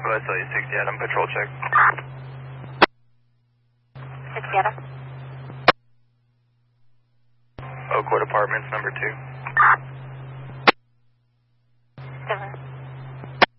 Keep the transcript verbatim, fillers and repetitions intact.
Northwest, uh, sixty Adam, patrol check. sixty Adam. Oakwood Apartments, number two.